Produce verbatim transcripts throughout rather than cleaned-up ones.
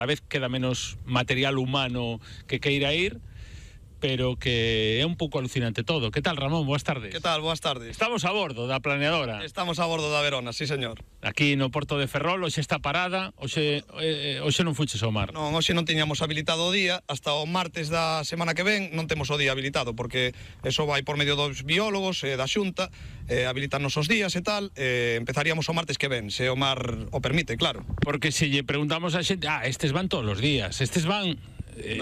A vez queda menos material humano que queira ir, pero que é un pouco alucinante todo. Que tal, Ramón? Boas tardes. Que tal? Boas tardes. Estamos a bordo da planeadora. Estamos a bordo da Verona, sí, señor. Aquí no Porto de Ferrol, hoxe está parada, hoxe, eh, hoxe non fuches ao mar. Non, hoxe non tiñamos habilitado o día, hasta o martes da semana que ven non temos o día habilitado, porque eso vai por medio dos biólogos e eh, da xunta, eh, habilitarnos os días e tal, eh, empezaríamos o martes que ven, se o mar o permite, claro. Porque se lle preguntamos a xente, ah, estes van todos os días, estes van... Eh,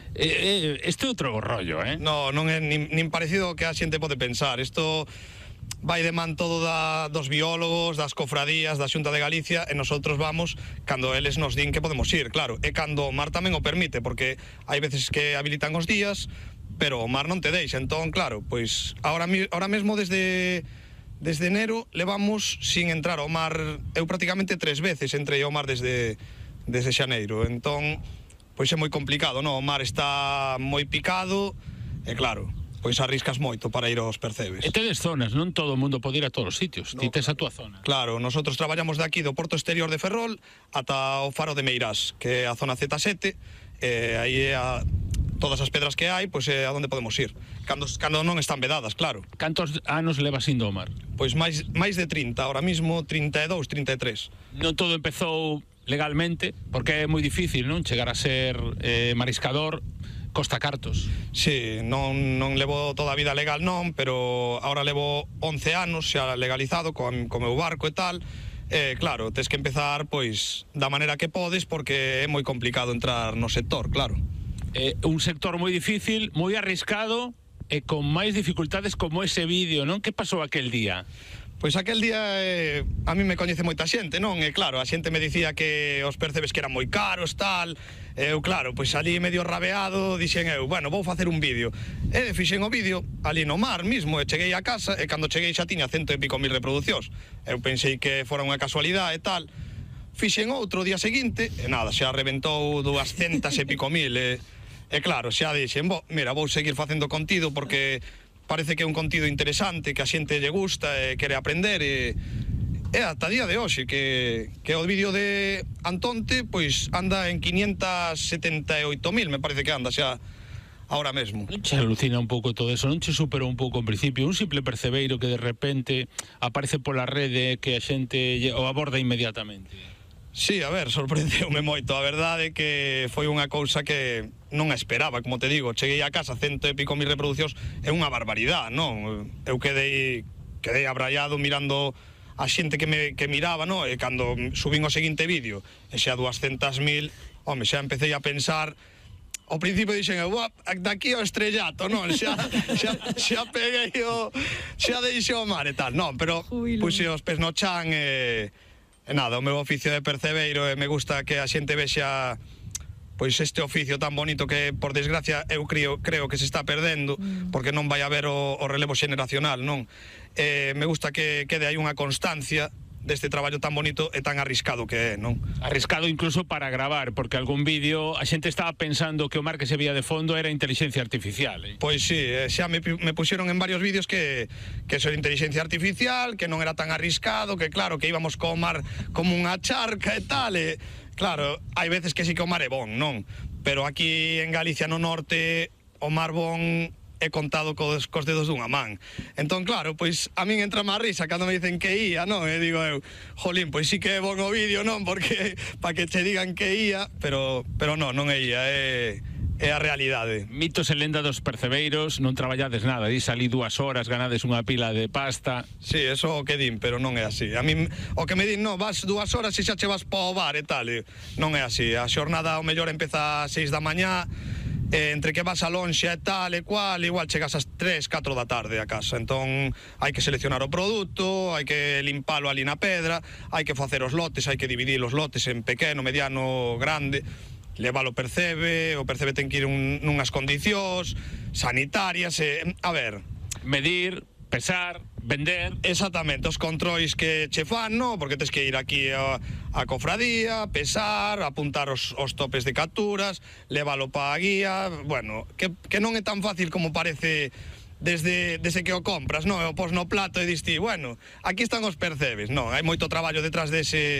eh, eh, este é outro rollo, eh? No, non é nin, nin parecido ao que a xente pode pensar. Isto vai de man todo da, dos biólogos, das cofradías, da Xunta de Galicia, e nosotros vamos cando eles nos din que podemos ir, claro, e cando o mar tamén o permite, porque hai veces que habilitan os días, pero o mar non te deixa. Entón, claro, pois ahora, ahora mesmo desde desde enero levamos sin entrar ao mar, eu prácticamente tres veces entrei ao mar desde desde xaneiro. Entón, pois é moi complicado, non? O mar está moi picado e claro, pois arriscas moito para ir aos percebes. E tedes zonas, non todo o mundo pode ir a todos os sitios, no, ti tes a túa zona. Claro, nosotros traballamos de aquí do Porto Exterior de Ferrol ata o Faro de Meirás, que é a zona Z sete, e aí é a todas as pedras que hai, pois é a onde podemos ir. Cando, cando non están vedadas, claro. Cantos anos levas indo ao mar? Pois máis, máis de trinta, ahora mismo trinta e dous, trinta e tres. Non todo empezou legalmente, porque é moi difícil, non? Chegar a ser eh, mariscador costa cartos. Sí, non, non levo toda a vida legal non, pero ahora levo once anos xa legalizado co, co meu barco e tal. Eh, claro, tes que empezar pois da maneira que podes, porque é moi complicado entrar no sector, claro. Eh, un sector moi difícil, moi arriscado e con máis dificultades como ese vídeo, non? Que pasou aquel día? Pois aquel día eh, a mí me coñece moita xente, non? E claro, a xente me dicía que os percebes que eran moi caros, tal. E eu, claro, pois ali medio rabeado, dixen eu, bueno, vou facer un vídeo. E fixen o vídeo ali no mar mismo, e cheguei a casa, e cando cheguei xa tiña cento e pico mil reproduccións. Eu pensei que fora unha casualidade e tal. Fixen outro día seguinte, e nada, xa reventou duascentas e pico mil. E, e claro, xa dixen, bo, mira, vou seguir facendo contido porque parece que é un contido interesante, que a xente lle gusta e quere aprender, e, e ata día de hoxe que, que o vídeo de Antonte pois anda en quinientas setenta e oito mil, me parece que anda xa ahora mesmo. Non che alucina un pouco todo eso? Non che superou un pouco en principio un simple percebeiro que de repente aparece pola rede que a xente o aborda inmediatamente? Sí, a ver, sorprendeume moito. A verdade é que foi unha cousa que non a esperaba, como te digo. Cheguei a casa, cento e pico mil reproducións, é unha barbaridade, non? Eu quedei, quedei abraiado mirando a xente que me que miraba, non? E cando subín o seguinte vídeo, e xa duascentas mil, home, xa empecé a pensar. Ao principio dixen, daqui ao estrellato, non? Xa, xa, xa peguei o... xa deixei o mar e tal, non? Pero puxe os pés no chan e... E nada, o meu oficio de percebeiro, e me gusta que a xente vexa pois este oficio tan bonito que, por desgracia, eu creo, creo que se está perdendo, porque non vai haber o, o relevo xeneracional, non? E me gusta que quede aí unha constancia deste traballo tan bonito e tan arriscado que é, non? Arriscado incluso para gravar, porque algún vídeo a xente estaba pensando que o mar que se veía de fondo era inteligencia artificial, eh? Pois sí, xa me, me puxeron en varios vídeos que, que eso era inteligencia artificial, que non era tan arriscado, que claro, que íbamos co mar como unha charca e tal, e claro, hai veces que sí que o mar é bon, non? Pero aquí en Galicia no norte o mar bon é contado cos, cos dedos dunha man. Entón, claro, pois a min entra má risa cando me dicen que ía, non? E digo eu, jolín, pois sí que é bon o vídeo, non? Porque para que che digan que ía, pero pero non, non é ía, é é a realidade. Mitos e lenda dos percebeiros, non traballades nada, dis ali dúas horas, ganades unha pila de pasta. Sí, eso o que din, pero non é así. A min, o que me din, non, vas dúas horas e xa che vas pa o bar e tal, e non é así. A xornada ao mellor empeza a seis da mañá, Eh, entre que vas a lonxe e tal e cual, igual chegas ás tres, catro da tarde a casa. Entón hai que seleccionar o produto, hai que limpalo ali na pedra, hai que facer os lotes, hai que dividir os lotes en pequeno, mediano, grande, leválo percebe, o percebe ten que ir un, nunhas condicións sanitarias, e, a ver, medir, pesar, vender. Exactamente, os controis que che fan, no? Porque tens que ir aquí a, a cofradía, pesar, apuntar os, os topes de capturas, leválo pa a guía, bueno, que, que non é tan fácil como parece desde, desde que o compras, no? O pos no plato e dis ti, bueno, aquí están os percebes, non, hai moito traballo detrás dese,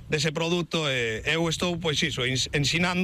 dese produto e eu estou, pois iso, ensinando